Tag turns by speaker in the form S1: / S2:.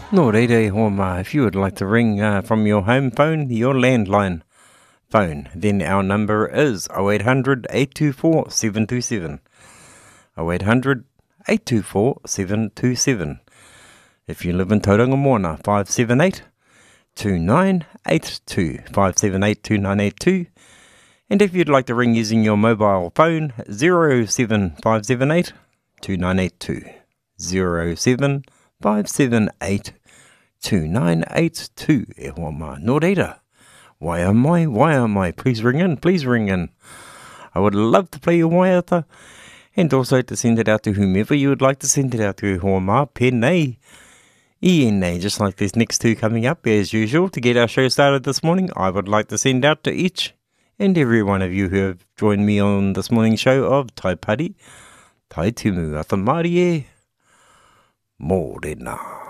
S1: No reire homa, if you would like to ring from your home phone, your landline phone, then our number is 0800 824 727. 0800 824 727. If you live in Tauranga Moana, 578 2982. 578 2982. And if you'd like to ring using your mobile phone, 07578 2982. 07578 2982. E hoa mā, nō reira. Why am I? Please ring in. I would love to play your waiata, and also to send it out to whomever you would like to send it out to. E hoa mā, pēnei. ENA, just like these next two coming up, as usual. To get our show started this morning, I would like to send out to each and every one of you who have joined me on this morning's show of Tai Pari, Tai Tumu, Ata Mārie, Mōrena.